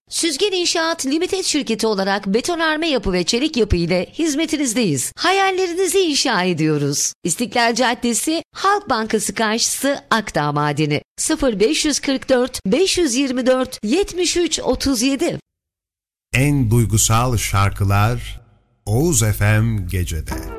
Süzgen İnşaat Limited şirketi olarak betonarme yapı ve çelik yapı ile hizmetinizdeyiz. Hayallerinizi inşa ediyoruz. İstiklal Caddesi, Halk Bankası karşısı, Akdağ Madeni. 0544 524 73 37. En duygusal şarkılar Oğuz FM Gece'de.